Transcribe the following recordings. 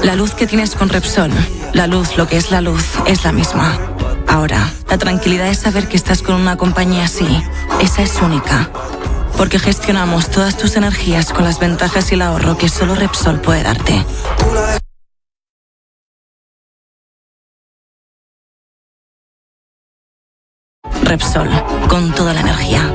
La luz que tienes con Repsol, la luz, lo que es la luz, es la misma. Ahora, la tranquilidad es saber que estás con una compañía así. Esa es única. Porque gestionamos todas tus energías con las ventajas y el ahorro que solo Repsol puede darte. Repsol, con toda la energía.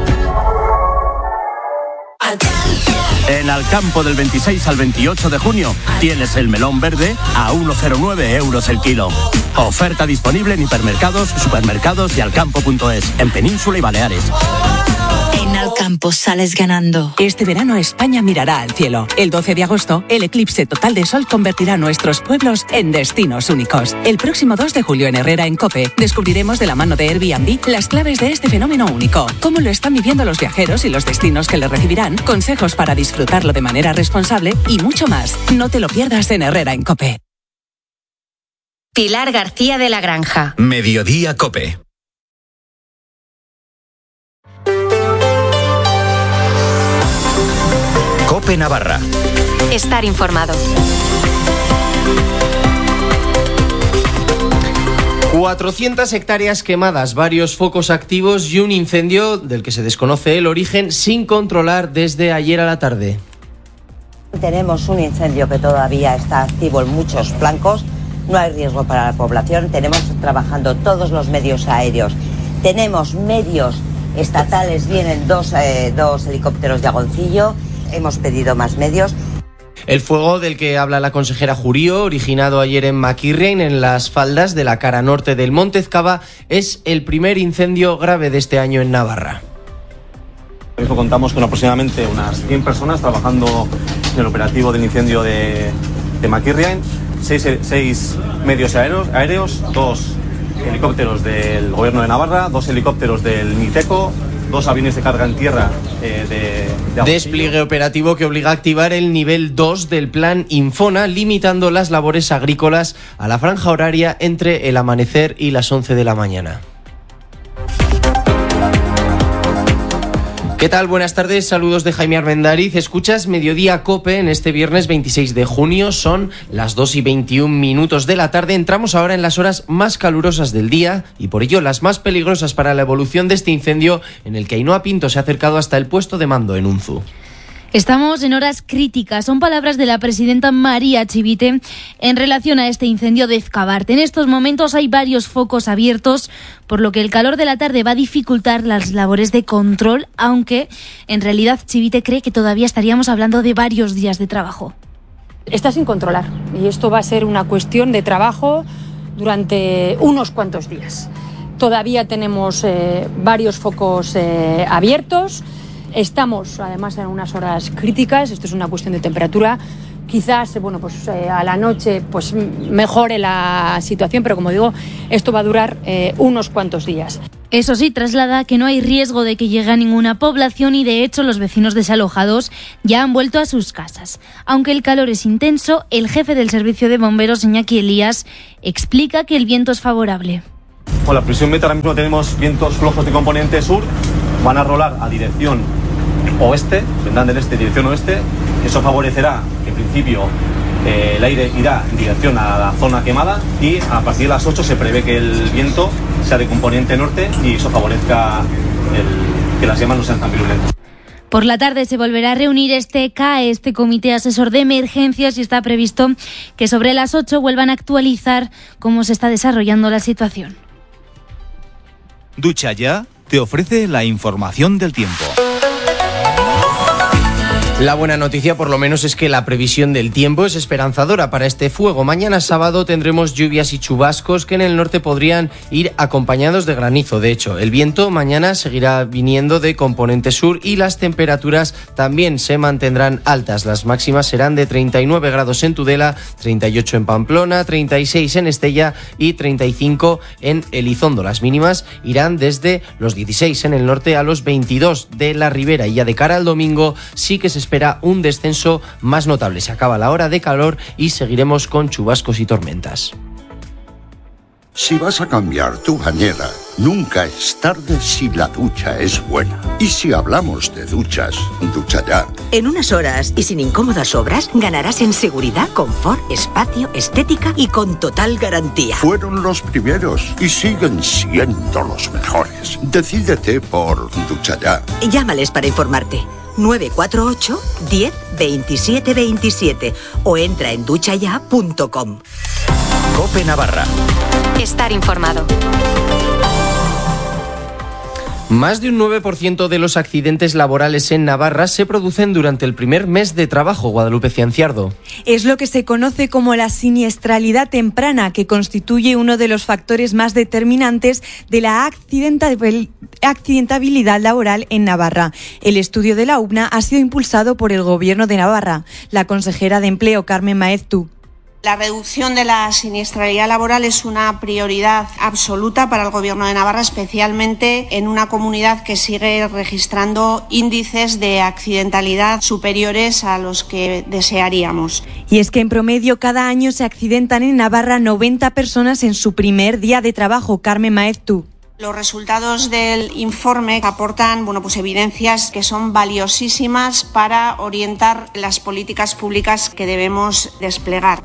En Alcampo del 26 al 28 de junio tienes el melón verde a 1,09 euros el kilo. Oferta disponible en hipermercados, supermercados y alcampo.es, en Península y Baleares. En Alcampo sales ganando. Este verano España mirará al cielo. El 12 de agosto, el eclipse total de sol convertirá nuestros pueblos en destinos únicos. El próximo 2 de julio en Herrera, en COPE, descubriremos de la mano de Airbnb las claves de este fenómeno único. Cómo lo están viviendo los viajeros y los destinos que le recibirán, consejos para disfrutarlo de manera responsable y mucho más. No te lo pierdas en Herrera, en COPE. Pilar García de la Granja. Mediodía COPE. COPE Navarra. Estar informado. 400 hectáreas quemadas, varios focos activos y un incendio del que se desconoce el origen sin controlar desde ayer a la tarde. Tenemos un incendio que todavía está activo en muchos flancos, no hay riesgo para la población, tenemos trabajando todos los medios aéreos, tenemos medios estatales, vienen dos helicópteros de Agoncillo, hemos pedido más medios. El fuego del que habla la consejera Jurío, originado ayer en Maquirriain, en las faldas de la cara norte del Monte Ezcaba, es el primer incendio grave de este año en Navarra. Contamos con aproximadamente unas 100 personas trabajando en el operativo del incendio de Maquirriain, 6 medios aéreos, 2 helicópteros del Gobierno de Navarra, 2 helicópteros del MITECO, 2 aviones de carga en tierra de despliegue operativo que obliga a activar el nivel 2 del plan Infona, limitando las labores agrícolas a la franja horaria entre el amanecer y las 11 de la mañana. ¿Qué tal? Buenas tardes, saludos de Jaime Armendariz. Escuchas Mediodía COPE en este viernes 26 de junio, son las 2:21 de la tarde. Entramos ahora en las horas más calurosas del día y por ello las más peligrosas para la evolución de este incendio en el que Ainhoa Pinto se ha acercado hasta el puesto de mando en Unzu. Estamos en horas críticas, son palabras de la presidenta María Chivite en relación a este incendio de Ezcabarte. En estos momentos hay varios focos abiertos, por lo que el calor de la tarde va a dificultar las labores de control, aunque en realidad Chivite cree que todavía estaríamos hablando de varios días de trabajo. Está sin controlar y esto va a ser una cuestión de trabajo durante unos cuantos días. Todavía tenemos varios focos abiertos. Estamos además en unas horas críticas, esto es una cuestión de temperatura, quizás a la noche mejore la situación, pero como digo, esto va a durar unos cuantos días. Eso sí, traslada que no hay riesgo de que llegue a ninguna población y de hecho los vecinos desalojados ya han vuelto a sus casas. Aunque el calor es intenso, el jefe del servicio de bomberos, Iñaki Elías, explica que el viento es favorable. Con la presión meta ahora mismo tenemos vientos flojos de componente sur, van a rolar a dirección oeste, vendrán del este, dirección oeste. Eso favorecerá que en principio el aire irá en dirección a la zona quemada y a partir de las 8 se prevé que el viento sea de componente norte y eso favorezca que las llamas no sean tan virulentas. Por la tarde se volverá a reunir este Comité Asesor de Emergencias, y está previsto que sobre las 8 vuelvan a actualizar cómo se está desarrollando la situación. Ducha Ya te ofrece la información del tiempo. La buena noticia por lo menos es que la previsión del tiempo es esperanzadora para este fuego. Mañana sábado tendremos lluvias y chubascos que en el norte podrían ir acompañados de granizo. De hecho, el viento mañana seguirá viniendo de componente sur y las temperaturas también se mantendrán altas. Las máximas serán de 39 grados en Tudela, 38 en Pamplona, 36 en Estella y 35 en Elizondo. Las mínimas irán desde los 16 en el norte a los 22 de la Ribera, y ya de cara al domingo sí que se espera un descenso más notable. Se acaba la hora de calor y seguiremos con chubascos y tormentas. Si vas a cambiar tu bañera, Nunca es tarde si la ducha es buena. Y si hablamos de duchas, Ducha Ya. En unas horas y sin incómodas obras, ganarás en seguridad, confort, espacio, estética y con total garantía. Fueron los primeros y siguen siendo los mejores. Decídete por Ducha Ya. Llámales para informarte. 948 10 27 27 o entra en duchaya.com. COPE Navarra. Estar informado. Más de un 9% de los accidentes laborales en Navarra se producen durante el primer mes de trabajo, Guadalupe Cianciardo. Es lo que se conoce como la siniestralidad temprana, que constituye uno de los factores más determinantes de la accidentabilidad laboral en Navarra. El estudio de la UBNA ha sido impulsado por el Gobierno de Navarra. La consejera de Empleo, Carmen Maeztu. La reducción de la siniestralidad laboral es una prioridad absoluta para el Gobierno de Navarra, especialmente en una comunidad que sigue registrando índices de accidentalidad superiores a los que desearíamos. Y es que en promedio cada año se accidentan en Navarra 90 personas en su primer día de trabajo. Carmen Maeztu. Los resultados del informe aportan evidencias que son valiosísimas para orientar las políticas públicas que debemos desplegar.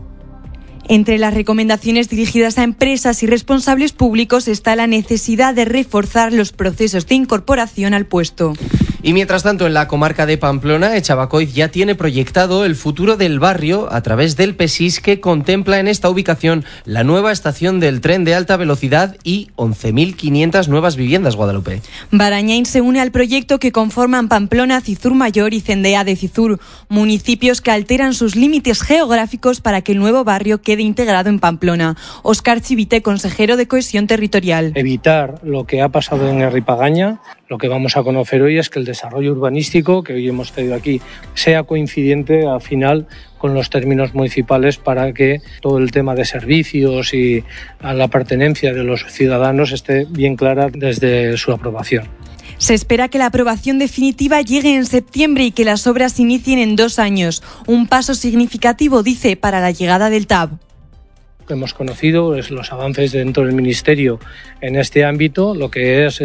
Entre las recomendaciones dirigidas a empresas y responsables públicos está la necesidad de reforzar los procesos de incorporación al puesto. Y mientras tanto, en la comarca de Pamplona, Echabacoiz ya tiene proyectado el futuro del barrio a través del PESIS, que contempla en esta ubicación la nueva estación del tren de alta velocidad y 11.500 nuevas viviendas, Guadalupe. Barañain se une al proyecto que conforman Pamplona, Cizur Mayor y Cendea de Cizur, municipios que alteran sus límites geográficos para que el nuevo barrio quede integrado en Pamplona. Óscar Chivite, consejero de Cohesión Territorial. Evitar lo que ha pasado en Ripagaña. Lo que vamos a conocer hoy es que el desarrollo urbanístico que hoy hemos tenido aquí sea coincidente al final con los términos municipales para que todo el tema de servicios y a la pertenencia de los ciudadanos esté bien clara desde su aprobación. Se espera que la aprobación definitiva llegue en septiembre y que las obras inicien en 2 años. Un paso significativo, dice, para la llegada del TAV. Que hemos conocido es los avances dentro del Ministerio en este ámbito, lo que es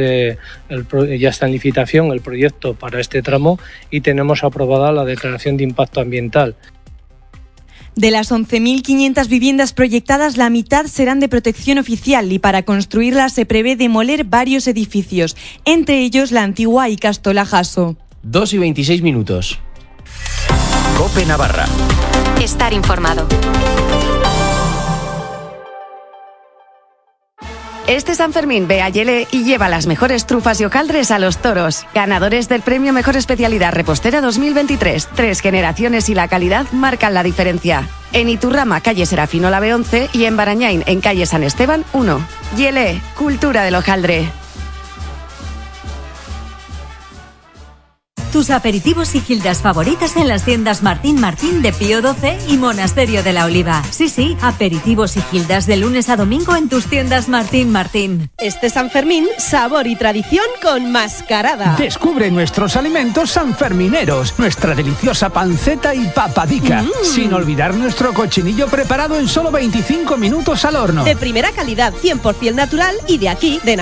ya está en licitación el proyecto para este tramo y tenemos aprobada la declaración de impacto ambiental. De las 11.500 viviendas proyectadas, la mitad serán de protección oficial y para construirlas se prevé demoler varios edificios, entre ellos la antigua Ikastola Jaso. 2:26. COPE Navarra. Estar informado. Este San Fermín ve a Yele y lleva las mejores trufas y hojaldres a los toros. Ganadores del premio Mejor Especialidad Repostera 2023. 3 generaciones y la calidad marcan la diferencia. En Iturrama, calle Serafino Lave 11 y en Barañain, en calle San Esteban 1. Yele, cultura del hojaldre. Tus aperitivos y gildas favoritas en las tiendas Martín Martín de Pío XII y Monasterio de la Oliva. Sí, aperitivos y gildas de lunes a domingo en tus tiendas Martín Martín. Este San Fermín, sabor y tradición con mascarada. Descubre nuestros alimentos sanfermineros, nuestra deliciosa panceta y papadica, sin olvidar nuestro cochinillo preparado en solo 25 minutos al horno. De primera calidad, 100% natural y de aquí, de